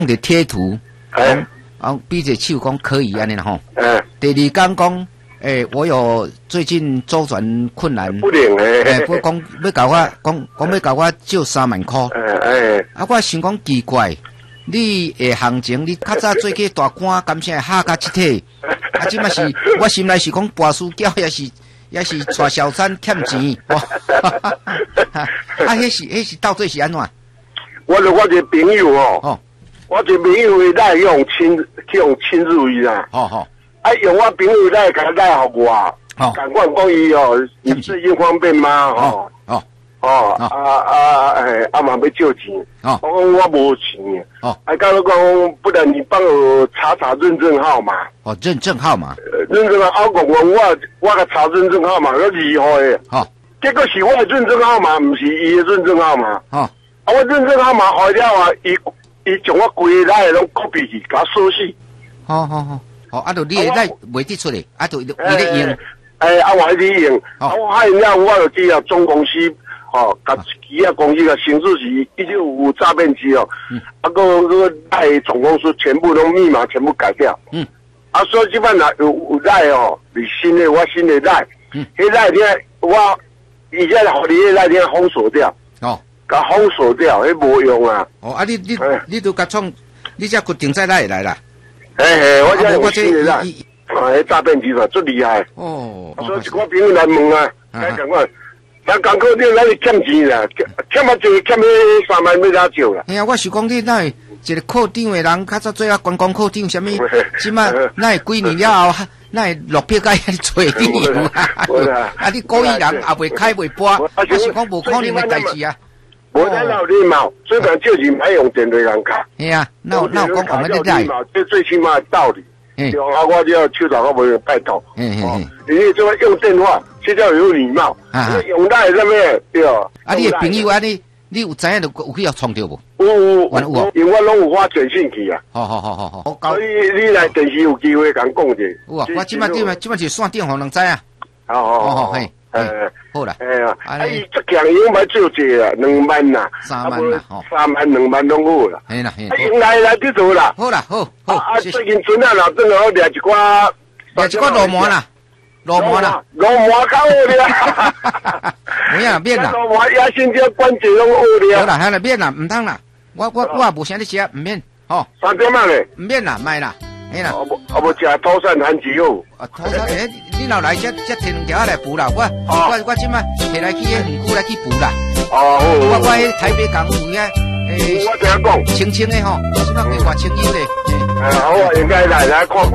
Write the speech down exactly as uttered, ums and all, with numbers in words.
的贴图， 哎， 啊，比者手讲可以安尼啦吼。 哎， 第二讲讲，诶，我有最近周转困难， 不灵诶， 诶，不讲要搞我，讲讲要搞我借三万块。 哎哎， 啊，我想讲奇怪，你诶行情，你较早做去大官，感谢下甲一体，啊，即嘛是我心内是讲跋输缴，也是也是带小三欠钱，哦，啊，迄是迄是到底是安怎？ 我就我一个朋友哦， 哦， 我一个朋友来用亲去用亲入伊啦， 好好， 啊，用我朋友来甲来互我， 好， 赶快讲伊哦，你最近方便吗？哦。 哦哦，啊啊哎，阿妈要借钱， 哦， 我讲我无钱， 哦， 啊，刚刚讲，不然你帮我查查认证号码。 哦，认证号码， 呃认证号，我讲我我个查认证号码，我厉害的。 好， 结果是我的认证号码，不是伊的认证号码。 哦， 啊，我认证号码坏了啊，伊伊将我规个来拢 copy 去，甲我锁死。 好好好，好，啊，就你的来袂得出来，啊，就伊咧用， 哎，啊，我咧用，啊，我发现了，我就知道总公司。哦，甲其他公司个形式是已经有诈骗机哦，嗯、啊个个赖总公司全部都密码全部改掉，嗯，啊所以基本上有有赖哦，你新的我新的赖，嗯，迄赖天我以前互你迄赖天封锁掉，哦，甲封锁掉，迄无用啊， 哦啊你你、欸、你都甲创，你只决定在赖来啦， 嘿嘿，我这有新的赖，啊，迄诈骗集团最厉害， 哦， 所以我朋友来问啊，来讲我。咱港口店咱是欠钱啦，欠啊就欠迄三万要哪少啦？ 哎呀，我是讲你那会一个科长的人，较早做啊观光科长，什么？即马那会几年了后，那会落票甲遐找你有啊？啊，你故意人也袂开袂拨，我是讲无可能的代志啊。 无咱有礼貌，虽然借钱歹用电话人卡。 哎呀，那那有讲讲迄个这最起码的道理。嗯，啊，我就要手头我无拜托。嗯嗯嗯，你这个用电话，这叫有礼貌。啊，用赖什么对？ 啊，你的朋友啊，你你有知影有有去要创着无？ 有有有，因为我拢有发短信去啊。 好好好好好。 所以你来电视有机会甲讲者。 有啊，我即摆即摆即摆是线顶互人知啊。 好好好，嘿，哎，好啦。 哎呀，啊，伊这强已经买少济啦，两万啦， 三万啦，吼， 三万两万拢好啦。 嘿啦嘿。 啊，用来来得做啦。 好啦，好好。 啊，最近阵啊，老真好掠一寡， 掠一寡罗毛啦，罗毛啦， 罗毛较好咧。 没啊，免啦。 罗毛压心这关节拢好咧。 好啦，好啦，免啦，唔通啦。我我我也无啥咧食，唔免，吼。 三点啊咧？ 唔免啦，卖啦，嘿啦。 我无我无食土山番薯哦。 啊，土山诶，你若来这这摕两条来补啦，我我我即摆摕来去迄园区来去补啦。 哦，好。 我我迄台北港有遐诶， 我听讲， 清清诶吼，即摆几偌清幽咧。 哎，好啊，应该来来看。